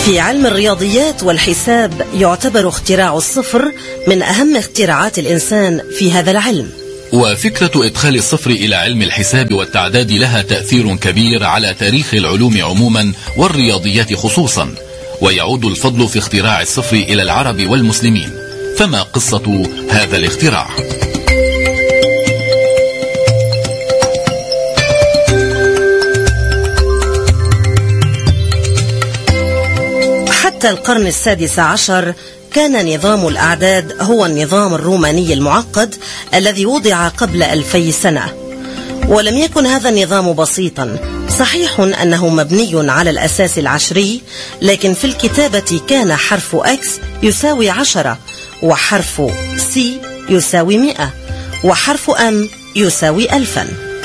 في علم الرياضيات والحساب يعتبر اختراع الصفر من أهم اختراعات الإنسان في هذا العلم. وفكرة إدخال الصفر إلى علم الحساب والتعداد لها تأثير كبير على تاريخ العلوم عموما والرياضيات خصوصا، ويعود الفضل في اختراع الصفر إلى العرب والمسلمين. فما قصة هذا الاختراع؟ حتى القرن السادس عشر كان نظام الأعداد هو النظام الروماني المعقد الذي وضع قبل 2000 سنة، ولم يكن هذا النظام بسيطا. صحيح أنه مبني على الأساس العشري، لكن في الكتابة كان حرف X يساوي 10، وحرف C يساوي 100، وحرف M يساوي 1000.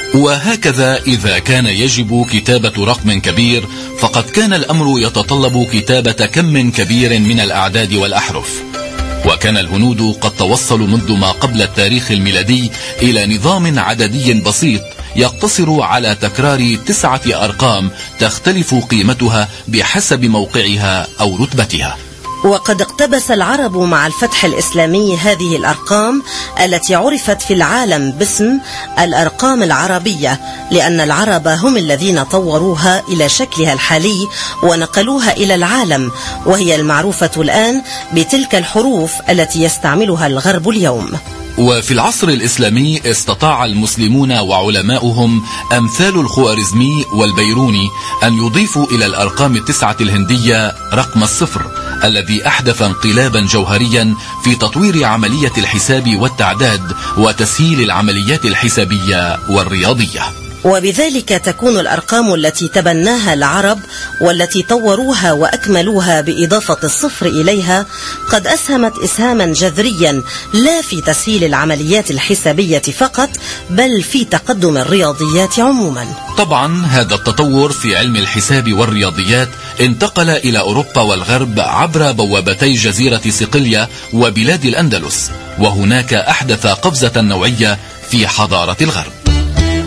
وهكذا إذا كان يجب كتابة رقم كبير، فقد كان الأمر يتطلب كتابة كم كبير من الأعداد والأحرف. وكان الهنود قد توصلوا منذ ما قبل التاريخ الميلادي إلى نظام عددي بسيط يقتصر على تكرار 9 أرقام تختلف قيمتها بحسب موقعها أو رتبتها. وقد اقتبس العرب مع الفتح الإسلامي هذه الأرقام التي عرفت في العالم باسم الأرقام العربية، لأن العرب هم الذين طوروها إلى شكلها الحالي ونقلوها إلى العالم، وهي المعروفة الآن بتلك الحروف التي يستعملها الغرب اليوم. وفي العصر الإسلامي استطاع المسلمون وعلماؤهم أمثال الخوارزمي والبيروني أن يضيفوا إلى الأرقام 9 الهندية رقم الصفر، الذي أحدث انقلابا جوهريا في تطوير عملية الحساب والتعداد وتسهيل العمليات الحسابية والرياضية. وبذلك تكون الأرقام التي تبناها العرب والتي طوروها وأكملوها بإضافة الصفر إليها قد أسهمت إسهاما جذريا لا في تسهيل العمليات الحسابية فقط، بل في تقدم الرياضيات عموما. طبعا هذا التطور في علم الحساب والرياضيات انتقل إلى أوروبا والغرب عبر بوابتي جزيرة صقلية وبلاد الأندلس، وهناك أحدث قفزة نوعية في حضارة الغرب.